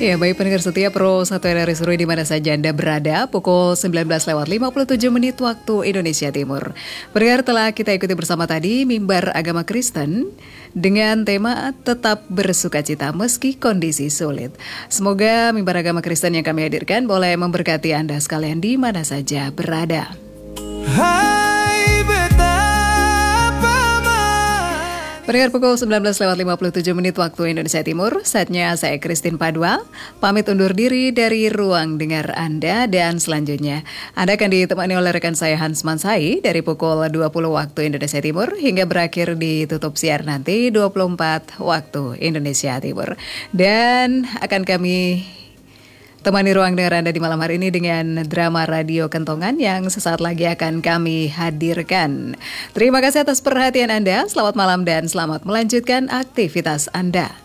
Ya, baik pendengar setia Pro 1 RRI Seru di mana saja Anda berada, pukul 19:57 waktu Indonesia Timur. Pendengar, telah kita ikuti bersama tadi Mimbar Agama Kristen dengan tema Tetap Bersukacita Meski Kondisi Sulit. Semoga Mimbar Agama Kristen yang kami hadirkan boleh memberkati Anda sekalian di mana saja berada. Pendengar, pukul 19:57 waktu Indonesia Timur, saatnya saya Christine Padua pamit undur diri dari ruang dengar Anda, dan selanjutnya Anda akan ditemani oleh rekan saya Hans Mansai dari pukul 20 waktu Indonesia Timur hingga berakhir ditutup siar nanti 24 waktu Indonesia Timur. Dan akan kami temani ruang dengar Anda di malam hari ini dengan drama Radio Kentongan yang sesaat lagi akan kami hadirkan. Terima kasih atas perhatian Anda, selamat malam dan selamat melanjutkan aktivitas Anda.